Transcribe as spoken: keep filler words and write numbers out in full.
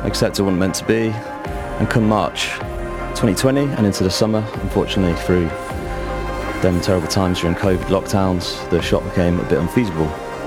accepted what it meant to be, and come March twenty twenty and into the summer, unfortunately through them terrible times during COVID lockdowns, the shop became a bit unfeasible.